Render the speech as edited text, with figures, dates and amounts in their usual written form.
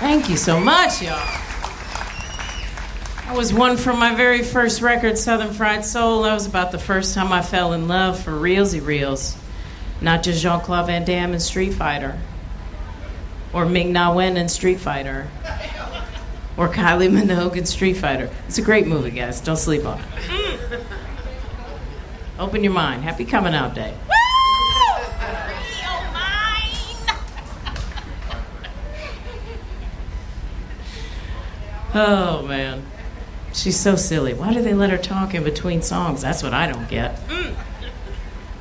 Thank you so much, y'all. That was one from my very first record, Southern Fried Soul. That was about the first time I fell in love for realsy reals. Not just Jean-Claude Van Damme in Street Fighter. Or Ming-Na Wen in Street Fighter. Or Kylie Minogue in Street Fighter. It's a great movie, guys. Don't sleep on it. Open your mind. Happy coming out day. Oh, man. She's so silly. Why do they let her talk in between songs? That's what I don't get.